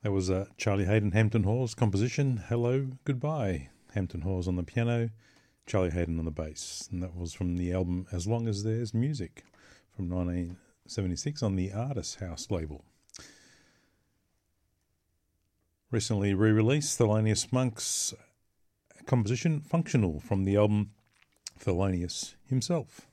That was Charlie Hayden Hampton Hall's composition, Hello, Goodbye. Hampton Hall's on the piano, Charlie Hayden on the bass. And that was from the album As Long As There's Music from 1976 on the Artist House label. Recently re-released Thelonious Monk's composition Functional from the album Thelonious himself.